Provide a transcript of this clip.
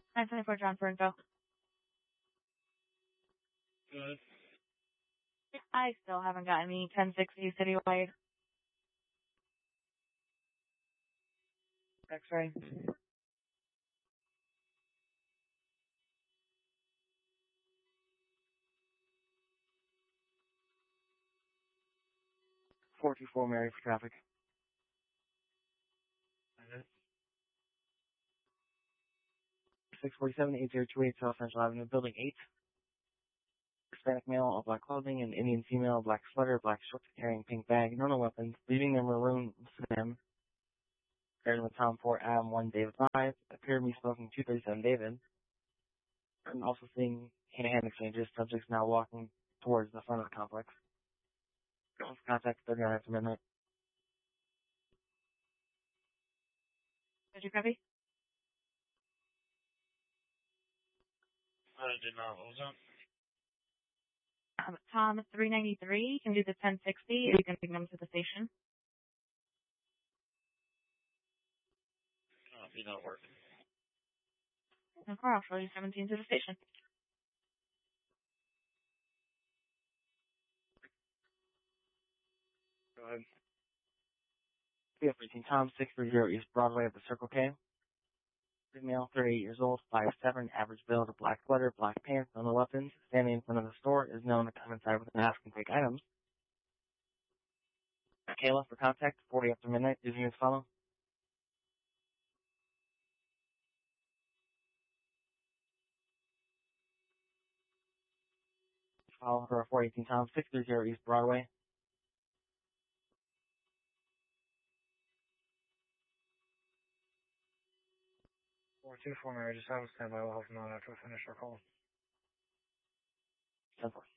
924 John for info. Good. I still haven't gotten any 1060 citywide. X-ray. .424 Mary for traffic. 647-8028 South Central Avenue, Building 8. Hispanic male, all black clothing, and Indian female, black sweater, black shorts, carrying pink bag, no weapons, leaving their maroon sedan. Paired with Tom 4, Adam 1, David 5. Appeared to be smoking 237 David. I'm also seeing hand-to-hand exchanges. Subjects now walking towards the front of the complex. Contact 39 after midnight. Did you copy? I did not. What was that? Tom 393 can do the 1060 if you can bring them to the station. Copy, not working. No problem. I'll show you 17 to the station. Go ahead. CF18 Tom 630 East Broadway at the Circle K. Female, 38 years old, 5'7", average build, a black sweater, black pants, no weapons, standing in front of the store, is known to come inside with a mask and take items. Kayla for contact, 40 after midnight, is units follow? Follow for 418 Tom 630 East Broadway. 424 Mary, just have a standby. We'll help you out after we finish our call. 10-4.